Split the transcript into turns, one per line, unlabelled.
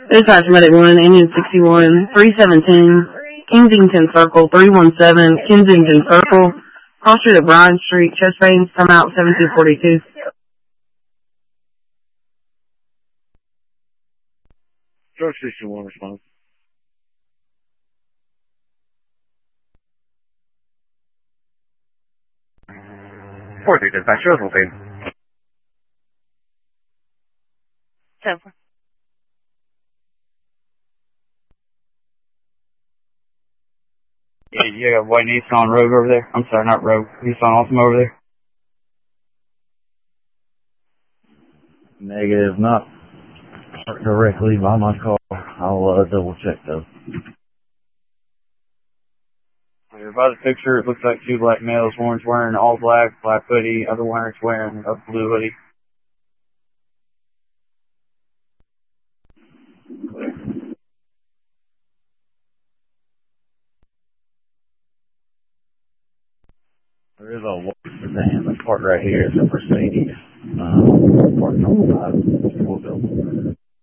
Dispatch Medic 1, Indian 61, 3710, Kensington Circle, 317, Kensington Circle, cross street of Bryan Street, chest pains, come out 1742.
Drug 61 response.
4-3 dispatch, Roswell feed.
10-4.
Yeah, you got a white Nissan Rogue over there. I'm sorry, not Rogue. Nissan Altima over there.
Negative, not directly by my car. I'll double check though.
By the picture, it looks like two black males. One's wearing all black, black hoodie. Other one's wearing a blue hoodie.
There is a sedan that's parked right here. It's a Mercedes. Parked on the side.